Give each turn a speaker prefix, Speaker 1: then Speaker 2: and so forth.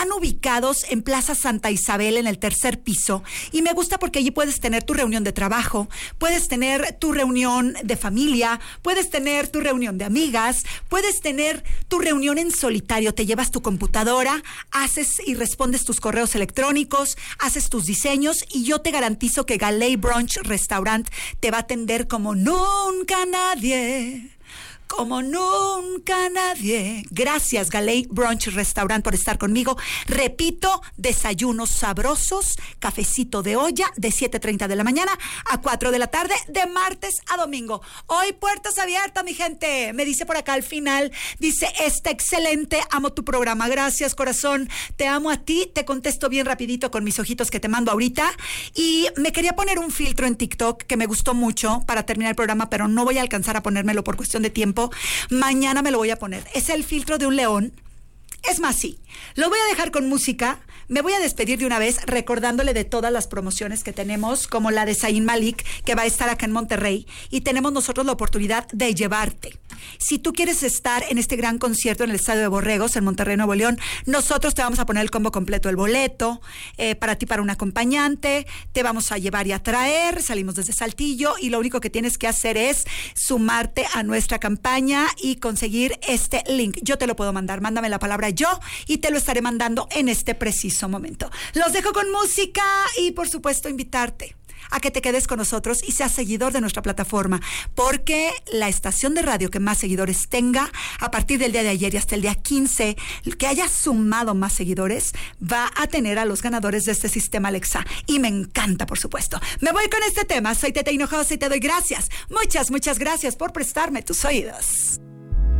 Speaker 1: Están ubicados en Plaza Santa Isabel, en el 3er piso, y me gusta porque allí puedes tener tu reunión de trabajo, puedes tener tu reunión de familia, puedes tener tu reunión de amigas, puedes tener tu reunión en solitario. Te llevas tu computadora, haces y respondes tus correos electrónicos, haces tus diseños, y yo te garantizo que Galey Brunch Restaurant te va a atender como nunca nadie. Como nunca nadie. Gracias, Galey Brunch Restaurant, por estar conmigo. Repito, desayunos sabrosos, cafecito de olla de 7:30 de la mañana a 4 de la tarde, de martes a domingo. Hoy puertas abiertas, mi gente. Me dice por acá al final, dice, está excelente, amo tu programa. Gracias, corazón. Te amo a ti. Te contesto bien rapidito con mis ojitos que te mando ahorita. Y me quería poner un filtro en TikTok que me gustó mucho para terminar el programa, pero no voy a alcanzar a ponérmelo por cuestión de tiempo. Mañana me lo voy a poner. Es el filtro de un león. Es más, sí, lo voy a dejar con música. Me voy a despedir de una vez recordándole de todas las promociones que tenemos, como la de Zayn Malik, que va a estar acá en Monterrey, y tenemos nosotros la oportunidad de llevarte. Si tú quieres estar en este gran concierto en el Estadio de Borregos, en Monterrey, Nuevo León, nosotros te vamos a poner el combo completo, el boleto, para ti, para un acompañante, te vamos a llevar y a traer, salimos desde Saltillo, y lo único que tienes que hacer es sumarte a nuestra campaña y conseguir este link. Yo te lo puedo mandar, mándame la palabra yo, y te lo estaré mandando en este preciso momento. Los dejo con música y, por supuesto, invitarte a que te quedes con nosotros y seas seguidor de nuestra plataforma, porque la estación de radio que más seguidores tenga, a partir del día de ayer y hasta el día 15, que haya sumado más seguidores, va a tener a los ganadores de este sistema Alexa. Y me encanta, por supuesto. Me voy con este tema. Soy Tete Hinojosa y te doy gracias. Muchas, muchas gracias por prestarme tus oídos.